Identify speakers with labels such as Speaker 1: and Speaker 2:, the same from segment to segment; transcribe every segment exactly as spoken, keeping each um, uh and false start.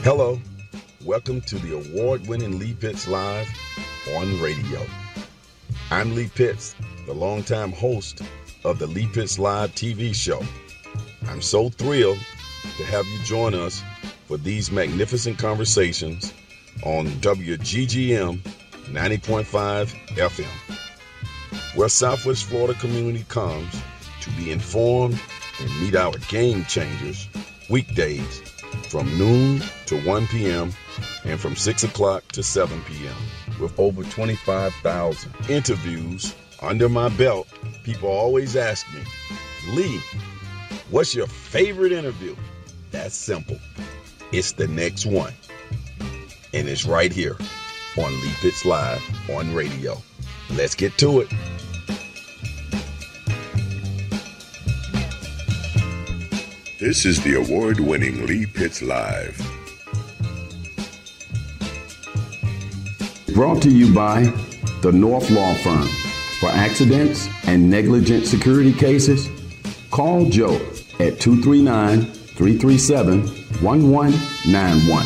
Speaker 1: Hello, welcome to the award-winning Lee Pitts Live on radio. I'm Lee Pitts, the longtime host of the Lee Pitts Live T V show. I'm so thrilled to have you join us for these magnificent conversations on W G G M ninety point five F M, where Southwest Florida community comes to be informed and meet our game changers weekdays from noon to one p.m. and from six o'clock to seven p.m. with over twenty-five thousand interviews under my belt. People always ask me, Lee, what's your favorite interview? That's simple. It's the next one. And it's right here on Lee Pitts Live on radio. Let's get to it.
Speaker 2: This is the award-winning Lee Pitts Live.
Speaker 3: Brought to you by the North Law Firm. For accidents and negligent security cases, call Joe at two three nine, three three seven, one one nine one.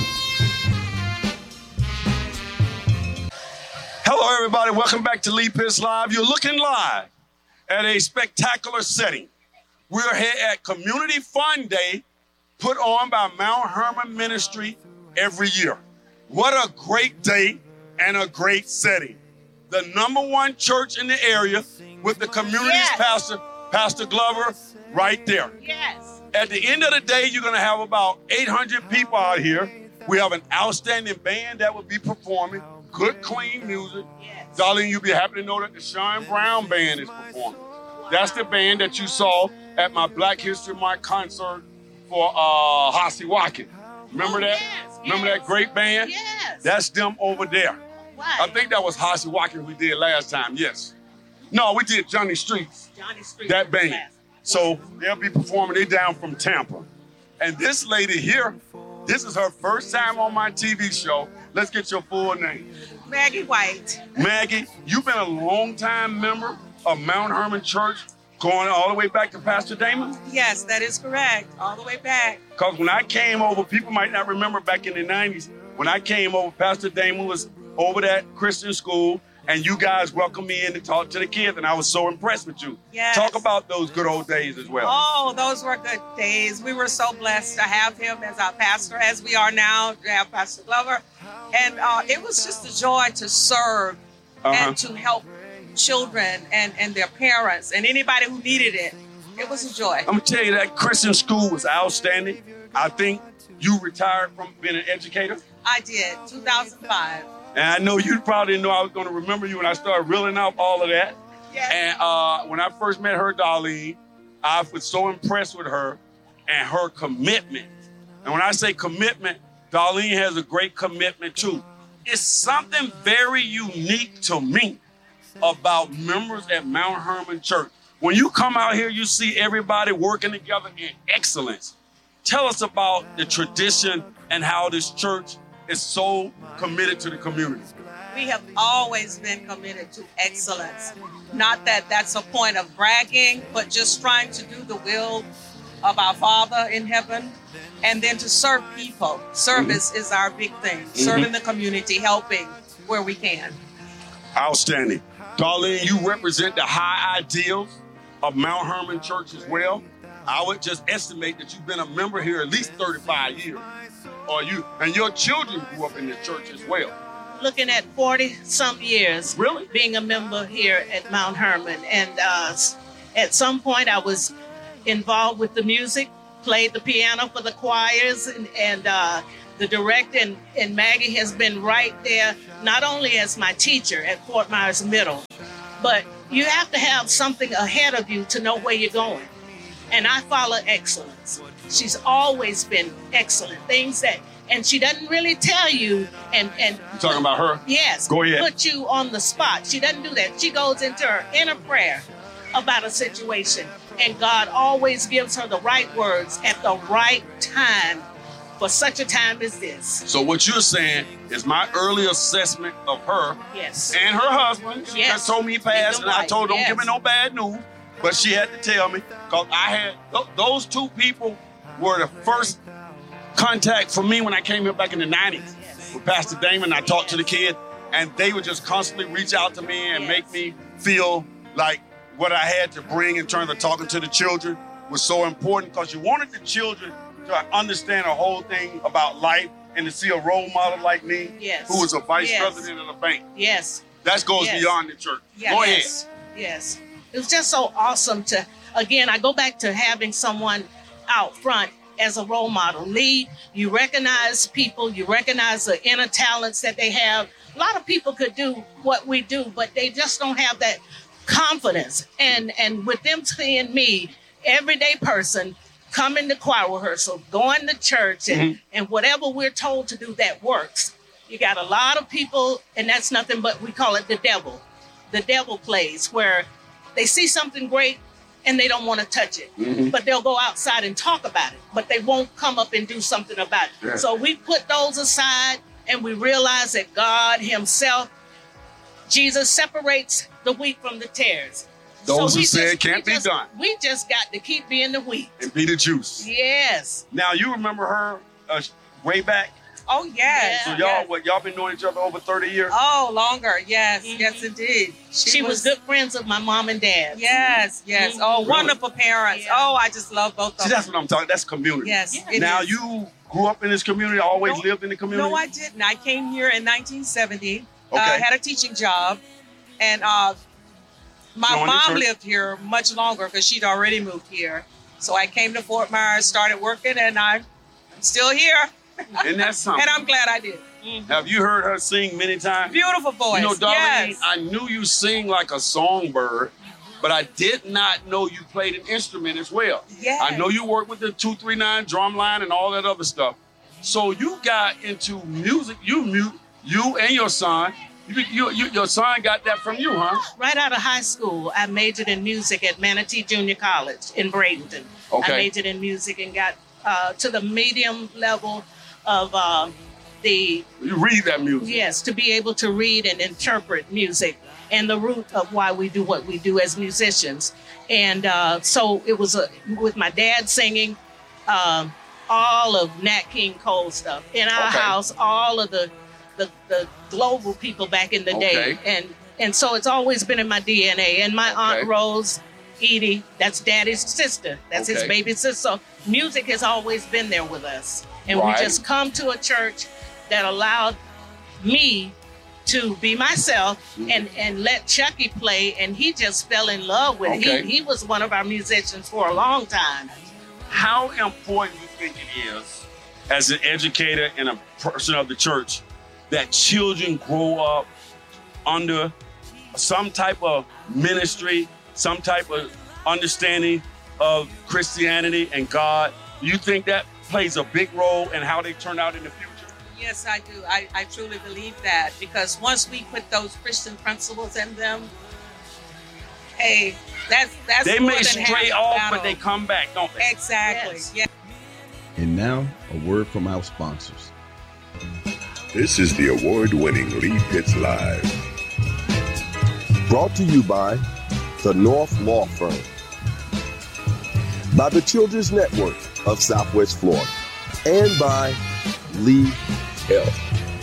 Speaker 4: Hello, everybody. Welcome back to Lee Pitts Live. You're looking live at a spectacular setting. We're here at Community Fun Day, put on by Mount Hermon Ministry every year. What a great day and a great setting. The number one church in the area with the community's yes. pastor, Pastor Glover, right there.
Speaker 5: Yes.
Speaker 4: At the end of the day, you're going to have about eight hundred people out here. We have an outstanding band that will be performing, good, clean music.
Speaker 5: Yes.
Speaker 4: Darling, you'll be happy to know that the Sean Brown Band is performing. Wow. That's the band that you saw at my Black History Month concert for uh, Hossie Watkins. Remember
Speaker 5: oh,
Speaker 4: that?
Speaker 5: Yes,
Speaker 4: Remember
Speaker 5: yes.
Speaker 4: that great band?
Speaker 5: Yes.
Speaker 4: That's them over there.
Speaker 5: Right.
Speaker 4: I think that was Hossie Watkins we did last time, yes. No, we did Johnny Streets,
Speaker 5: Johnny Street
Speaker 4: that band.
Speaker 5: Class.
Speaker 4: So they'll be performing, they down from Tampa. And this lady here, this is her first time on my T V show. Let's get your full name.
Speaker 5: Maggie White.
Speaker 4: Maggie, you've been a long-time member of Mount Hermon Church, going all the way back to Pastor Damon?
Speaker 5: Yes, that is correct. All the way back.
Speaker 4: Because when I came over, people might not remember back in the nineties, when I came over, Pastor Damon was over that Christian school, and you guys welcomed me in to talk to the kids, and I was so impressed with you.
Speaker 5: Yes.
Speaker 4: Talk about those good old days as well.
Speaker 5: Oh, those were good days. We were so blessed to have him as our pastor, as we are now, to have Pastor Glover. And uh, it was just a joy to serve
Speaker 4: Uh-huh.
Speaker 5: and to help children and, and their parents and anybody who needed it. It was a joy.
Speaker 4: I'm going to tell you that Christian school was outstanding. I think you retired from being an educator.
Speaker 5: I did, two thousand five.
Speaker 4: And I know you probably didn't know I was going to remember you when I started reeling out all of that.
Speaker 5: Yes.
Speaker 4: And uh, when I first met her, Darlene, I was so impressed with her and her commitment. And when I say commitment, Darlene has a great commitment too. It's something very unique to me about members at Mount Hermon Church. When you come out here, you see everybody working together in excellence. Tell us about the tradition and how this church is so committed to the community.
Speaker 5: We have always been committed to excellence. Not that that's a point of bragging, but just trying to do the will of our Father in heaven, and then to serve people. Service mm-hmm. is our big thing. Mm-hmm. Serving the community, helping where we can.
Speaker 4: Outstanding. Darlene, you represent the high ideals of Mount Hermon Church as well. I would just estimate that you've been a member here at least thirty-five years. Or you and your children grew up in the church as well.
Speaker 6: Looking at forty some years.
Speaker 4: Really?
Speaker 6: Being a member here at Mount Hermon. And uh, at some point I was involved with the music, played the piano for the choirs, and, and uh, the director and, and Maggie has been right there, not only as my teacher at Fort Myers Middle, but you have to have something ahead of you to know where you're going. And I follow excellence. She's always been excellent. Things that, and she doesn't really tell you and, and
Speaker 4: You talking about her?
Speaker 6: Yes.
Speaker 4: Go ahead.
Speaker 6: Put you on the spot. She doesn't do that. She goes into her inner prayer about a situation, and God always gives her the right words at the right time for such a time as this.
Speaker 4: So what you're saying is my early assessment of her
Speaker 6: Yes.
Speaker 4: and her husband. She
Speaker 6: Yes.
Speaker 4: just told me past,
Speaker 6: And
Speaker 4: and
Speaker 6: the
Speaker 4: I told her, don't
Speaker 6: wife,
Speaker 4: give me
Speaker 6: yes.
Speaker 4: no bad news. But she had to tell me, because I had, th- those two people were the first contact for me when I came here back in the nineties with Pastor Damon. I talked to the kid, and they would just constantly reach out to me and yes. make me feel like what I had to bring in terms of talking to the children was so important, because you wanted the children to understand a whole thing about life and to see a role model like me,
Speaker 6: yes.
Speaker 4: who was a vice
Speaker 6: yes.
Speaker 4: president of the bank.
Speaker 6: Yes.
Speaker 4: That goes
Speaker 6: yes.
Speaker 4: beyond the church.
Speaker 6: Yes.
Speaker 4: Go
Speaker 6: yes.
Speaker 4: ahead.
Speaker 6: Yes. It was just so awesome to, again, I go back to having someone out front as a role model. Lee, you recognize people, you recognize the inner talents that they have. A lot of people could do what we do, but they just don't have that confidence. And, and with them seeing me, everyday person, coming to choir rehearsal, going to church, and, mm-hmm. and whatever we're told to do that works. You got a lot of people, and that's nothing but, we call it the devil. The devil plays, where they see something great and they don't want to touch it. Mm-hmm. But they'll go outside and talk about it, but they won't come up and do something about it. Yeah. So we put those aside, and we realize that God himself, Jesus, separates the wheat from the tares.
Speaker 4: Those
Speaker 6: so
Speaker 4: who say
Speaker 6: just,
Speaker 4: it can't be
Speaker 6: just,
Speaker 4: done.
Speaker 6: We just got to keep being the wheat.
Speaker 4: And be the juice.
Speaker 6: Yes.
Speaker 4: Now, you remember her uh, way back?
Speaker 5: Oh, yes.
Speaker 4: So y'all,
Speaker 5: yes.
Speaker 4: what, y'all been knowing each other over thirty years?
Speaker 5: Oh, longer. Yes,
Speaker 6: mm-hmm.
Speaker 5: yes, indeed.
Speaker 6: She, she was, was good friends of my mom and dad.
Speaker 5: Yes, yes. Mm-hmm. Oh,
Speaker 4: really?
Speaker 5: wonderful parents. Yeah. Oh, I just love both of
Speaker 4: See,
Speaker 5: them.
Speaker 4: that's what I'm talking. That's community.
Speaker 5: Yes.
Speaker 6: Yeah.
Speaker 4: Now,
Speaker 5: is.
Speaker 4: you grew up in this community, always
Speaker 5: no,
Speaker 4: lived in the community?
Speaker 5: No, I didn't. I came here in nineteen seventy.
Speaker 4: Okay.
Speaker 5: I uh, had a teaching job. And uh, my
Speaker 4: Going
Speaker 5: mom lived here much longer because she'd already moved here. So I came to Fort Myers, started working, and I'm still here.
Speaker 4: And that's something.
Speaker 5: And I'm glad I did.
Speaker 4: Mm-hmm. Have you heard her sing many times?
Speaker 5: Beautiful voice.
Speaker 4: You know, Darlene,
Speaker 5: yes.
Speaker 4: I knew you sing like a songbird, but I did not know you played an instrument as well.
Speaker 5: Yes.
Speaker 4: I know you work with the two three nine drum line and all that other stuff. So you got into music. You mute you and your son. You, you, you, your son got that from you, huh?
Speaker 6: Right out of high school, I majored in music at Manatee Junior College in Bradenton.
Speaker 4: Okay.
Speaker 6: I majored in music and got uh, to the medium level of uh, the...
Speaker 4: You read that music.
Speaker 6: Yes, to be able to read and interpret music and the root of why we do what we do as musicians. And uh, so it was uh, with my dad singing uh, all of Nat King Cole stuff. In our
Speaker 4: okay.
Speaker 6: house, all of the The, the global people back in the
Speaker 4: okay.
Speaker 6: day. And and so it's always been in my D N A. And my
Speaker 4: okay.
Speaker 6: Aunt Rose, Edie, that's Daddy's sister. That's
Speaker 4: okay.
Speaker 6: his baby sister. So music has always been there with us. And
Speaker 4: right.
Speaker 6: we just come to a church that allowed me to be myself mm-hmm. and, and let Chucky play. And he just fell in love with
Speaker 4: okay.
Speaker 6: it. He, he was one of our musicians for a long time.
Speaker 4: How important do you think it is as an educator and a person of the church that children grow up under some type of ministry, some type of understanding of Christianity and God? Do you think that plays a big role in how they turn out in the future?
Speaker 5: Yes, I do. I, I truly believe that, because once we put those Christian principles in them, hey, that's that's
Speaker 4: they
Speaker 5: more
Speaker 4: may
Speaker 5: than
Speaker 4: stray
Speaker 5: half
Speaker 4: off,
Speaker 5: the battle.
Speaker 4: but they come back, don't they?
Speaker 5: Exactly.
Speaker 6: Yes.
Speaker 5: Yeah.
Speaker 3: And now, a word from our sponsors.
Speaker 2: This is the award-winning Lee Pitts Live.
Speaker 7: Brought to you by the North Law Firm, by the Children's Network of Southwest Florida, and by Lee Health.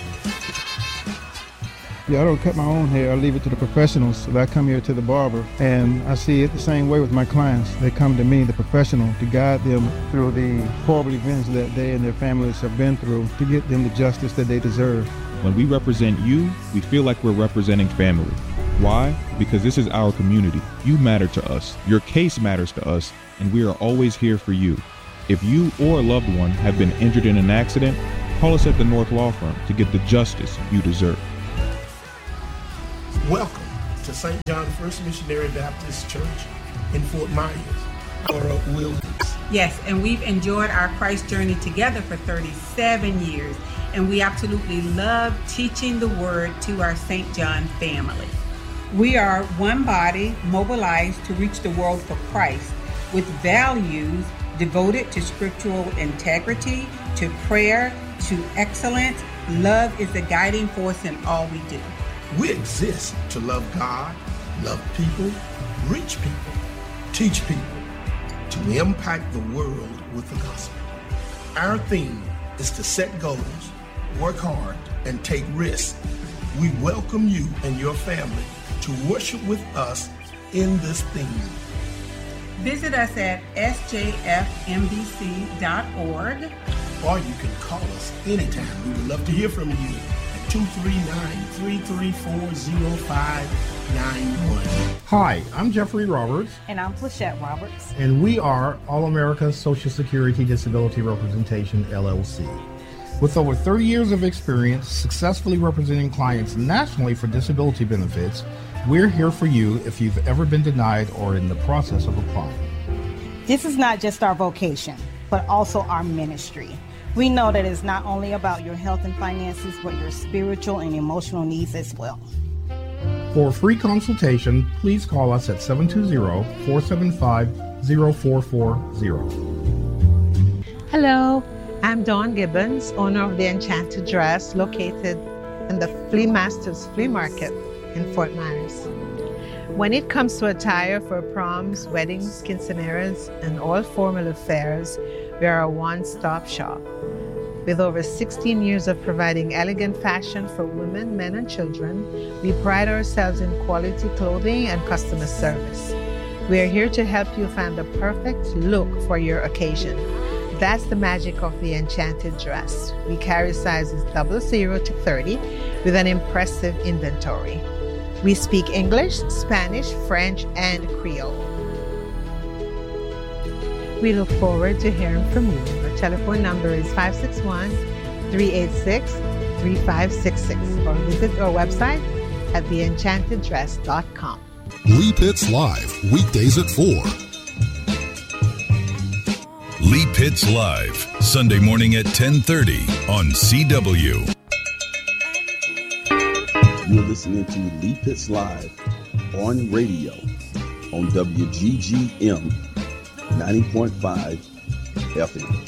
Speaker 8: Yeah, I don't cut my own hair. I leave it to the professionals. If I come here to the barber, and I see it the same way with my clients. They come to me, the professional, to guide them through the horrible events that they and their families have been through, to get them the justice that they deserve.
Speaker 9: When we represent you, we feel like we're representing family. Why? Because this is our community. You matter to us. Your case matters to us, and we are always here for you. If you or a loved one have been injured in an accident, call us at the North Law Firm to get the justice you deserve.
Speaker 10: Welcome to Saint John First Missionary Baptist Church in Fort Myers, Laura Williams.
Speaker 11: Yes, and we've enjoyed our Christ journey together for thirty-seven years, and we absolutely love teaching the word to our Saint John family. We are one body mobilized to reach the world for Christ, with values devoted to scriptural integrity, to prayer, to excellence. Love is the guiding force in all we do.
Speaker 10: We exist to love God, love people, reach people, teach people, to impact the world with the gospel. Our theme is to set goals, work hard, and take risks. We welcome you and your family to worship with us in this theme.
Speaker 11: Visit us at s j f m b c dot org.
Speaker 10: Or you can call us anytime. We would love to hear from you at two three nine, three three four, zero five nine one.
Speaker 12: Hi, I'm Jeffrey Roberts.
Speaker 13: And I'm Plachette Roberts.
Speaker 12: And we are All America Social Security Disability Representation, L L C. With over thirty years of experience successfully representing clients nationally for disability benefits, we're here for you if you've ever been denied or in the process of applying.
Speaker 13: This is not just our vocation, but also our ministry. We know that it's not only about your health and finances, but your spiritual and emotional needs as well.
Speaker 12: For a free consultation, please call us at seven two zero, four seven five, zero four four zero.
Speaker 14: Hello, I'm Dawn Gibbons, owner of the Enchanted Dress, located in the Flea Masters Flea Market in Fort Myers. When it comes to attire for proms, weddings, quinceañeras, and all formal affairs, we are a one-stop shop. With over sixteen years of providing elegant fashion for women, men, and children, we pride ourselves in quality clothing and customer service. We are here to help you find the perfect look for your occasion. That's the magic of the Enchanted Dress. We carry sizes double zero to thirty with an impressive inventory. We speak English, Spanish, French, and Creole. We look forward to hearing from you. Our telephone number is five six one, three eight six, three five six six or visit our website at the enchanted dress dot com.
Speaker 15: Lee Pitts Live, weekdays at four.
Speaker 16: Lee Pitts Live, Sunday morning at ten thirty on C W.
Speaker 7: You're listening to Lee Pitts Live on radio on W G G M ninety point five F M.